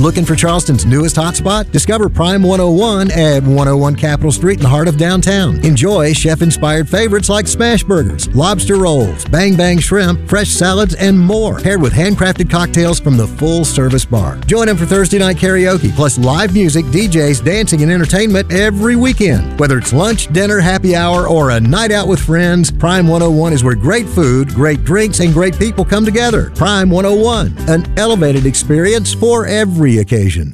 Looking for Charleston's newest hotspot? Discover Prime 101 at 101 Capitol Street in the heart of downtown. Enjoy chef-inspired favorites like smash burgers, lobster rolls, bang bang shrimp, fresh salads, and more, paired with handcrafted cocktails from the full-service bar. Join them for Thursday night karaoke, plus live music, DJs, dancing, and entertainment every weekend. Whether it's lunch, dinner, happy hour, or a night out with friends, Prime 101 is where great food, great drinks, and great people come together. Prime 101, an elevated experience for every occasion.